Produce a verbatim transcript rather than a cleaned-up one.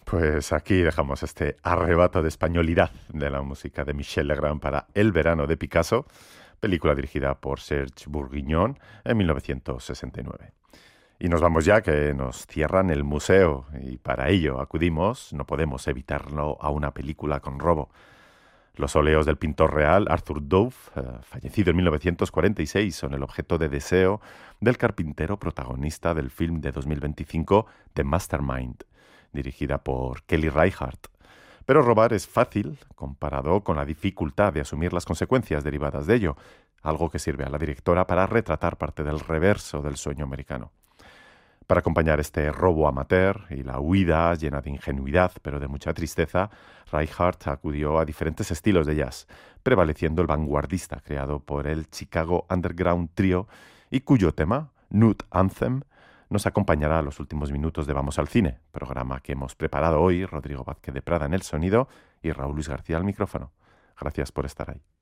Pues aquí dejamos este arrebato de españolidad de la música de Michel Legrand para El verano de Picasso, película dirigida por Serge Bourguignon en mil novecientos sesenta y nueve. Y nos vamos ya, que nos cierran el museo, y para ello acudimos, no podemos evitarlo, a una película con robo. Los óleos del pintor real Arthur Dove, eh, fallecido en mil novecientos cuarenta y seis, son el objeto de deseo del carpintero protagonista del film de dos mil veinticinco The Mastermind, dirigida por Kelly Reichardt. Pero robar es fácil comparado con la dificultad de asumir las consecuencias derivadas de ello, algo que sirve a la directora para retratar parte del reverso del sueño americano. Para acompañar este robo amateur y la huida llena de ingenuidad pero de mucha tristeza, Reichardt acudió a diferentes estilos de jazz, prevaleciendo el vanguardista creado por el Chicago Underground Trio y cuyo tema, Nude Anthem, nos acompañará a los últimos minutos de Vamos al Cine, programa que hemos preparado hoy Rodrigo Vázquez de Prada en el sonido y Raúl Luis García al micrófono. Gracias por estar ahí.